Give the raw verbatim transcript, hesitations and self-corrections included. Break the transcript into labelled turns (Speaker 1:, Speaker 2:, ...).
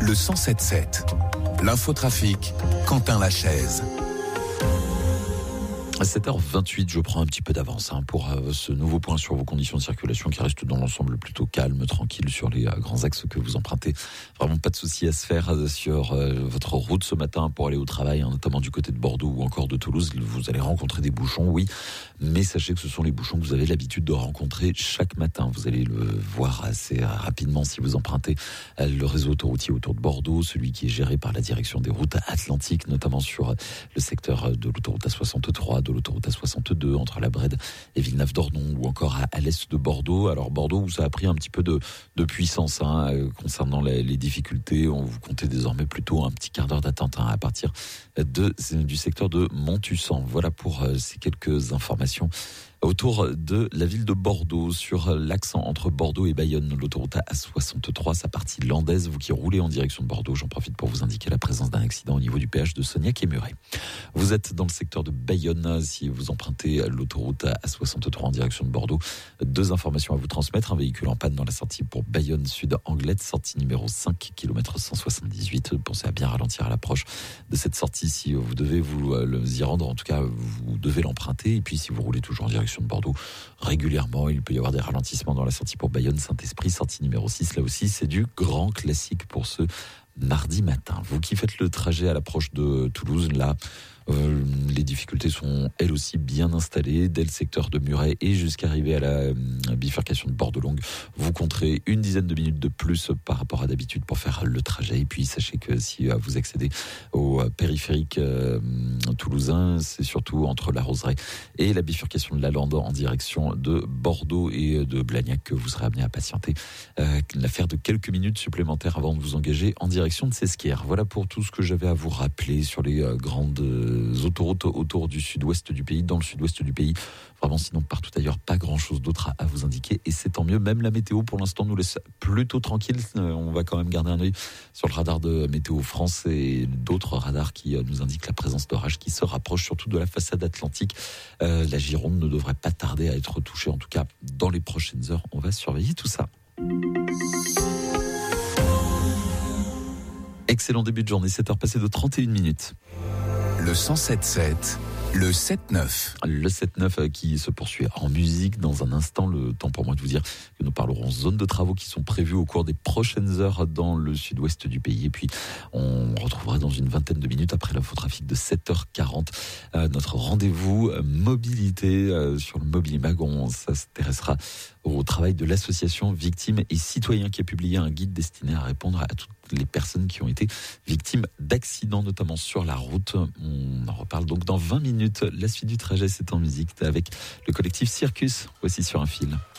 Speaker 1: le cent sept sept. L'infotrafic, Quentin Lachaise.
Speaker 2: À sept heures vingt-huit, je prends un petit peu d'avance hein, pour euh, ce nouveau point sur vos conditions de circulation qui restent dans l'ensemble plutôt calme, tranquille sur les euh, grands axes que vous empruntez. Vraiment pas de souci à se faire euh, sur euh, votre route ce matin pour aller au travail, hein, notamment du côté de Bordeaux ou encore de Toulouse. Vous allez rencontrer des bouchons, oui, mais sachez que ce sont les bouchons que vous avez l'habitude de rencontrer chaque matin. Vous allez le voir assez rapidement si vous empruntez euh, le réseau autoroutier autour de Bordeaux, celui qui est géré par la direction des routes atlantiques, notamment sur euh, le secteur de l'autoroute A soixante-trois, de l'autoroute A soixante-deux entre la Brède et Villeneuve-d'Ornon ou encore à, à l'est de Bordeaux. Alors Bordeaux où ça a pris un petit peu de, de puissance hein, euh, concernant les, les difficultés. On vous comptez désormais plutôt un petit quart d'heure d'attente hein, à partir de, du secteur de Montussan. Voilà pour euh, ces quelques informations autour de la ville de Bordeaux, sur l'axe entre Bordeaux et Bayonne, l'autoroute A soixante-trois, sa partie landaise. Vous qui roulez en direction de Bordeaux, j'en profite pour vous indiquer la présence d'un accident au niveau du péage de Sognac et Muret. Vous êtes dans le secteur de Bayonne, si vous empruntez l'autoroute A soixante-trois en direction de Bordeaux. Deux informations à vous transmettre. Un véhicule en panne dans la sortie pour Bayonne Sud Anglette, sortie numéro cinq, kilomètre cent soixante-dix-huit. Pensez à bien ralentir à l'approche de cette sortie si vous devez vous y rendre. En tout cas, vous devez l'emprunter. Et puis si vous roulez toujours en direction de Bordeaux, régulièrement, il peut y avoir des ralentissements dans la sortie pour Bayonne Saint-Esprit, sortie numéro six. Là aussi, c'est du grand classique pour ce mardi matin. Vous qui faites le trajet à l'approche de Toulouse, là, Euh, les difficultés sont elles aussi bien installées dès le secteur de Muret et jusqu'à arriver à la euh, bifurcation de Bordeaux-Longue. Vous compterez une dizaine de minutes de plus par rapport à d'habitude pour faire le trajet. Et puis sachez que si euh, vous accédez au euh, périphérique euh, toulousain, c'est surtout entre la Roseraie et la bifurcation de la Lande en direction de Bordeaux et de Blagnac que vous serez amené à patienter euh, l'affaire de quelques minutes supplémentaires avant de vous engager en direction de Sesquières. Voilà pour tout ce que j'avais à vous rappeler sur les euh, grandes euh, autoroutes autour du sud-ouest du pays, dans le sud-ouest du pays. Vraiment, sinon, partout ailleurs, pas grand-chose d'autre à, à vous indiquer. Et c'est tant mieux. Même la météo, pour l'instant, nous laisse plutôt tranquille. Euh, on va quand même garder un œil sur le radar de Météo France et d'autres radars qui euh, nous indiquent la présence d'orages qui se rapprochent, surtout de la façade atlantique. Euh, la Gironde ne devrait pas tarder à être touchée. En tout cas, dans les prochaines heures, on va surveiller tout ça. Excellent début de journée, sept heures passées de trente et une minutes.
Speaker 1: Le cent sept sept, le sept neuf.
Speaker 2: Le sept neuf qui se poursuit en musique dans un instant. Le temps pour moi de vous dire que nous parlerons zone de travaux qui sont prévues au cours des prochaines heures dans le sud-ouest du pays. Et puis, on retrouvera dans une vingtaine de minutes après l'infotrafic de sept heures quarante euh, notre rendez-vous mobilité euh, sur le Mobilimag. On s'intéressera au travail de l'association Victimes et Citoyens qui a publié un guide destiné à répondre à toutes les personnes qui ont été victimes d'accidents, notamment sur la route. On en reparle donc dans vingt minutes. La suite du trajet, c'est en musique avec le collectif Circus, aussi sur un fil.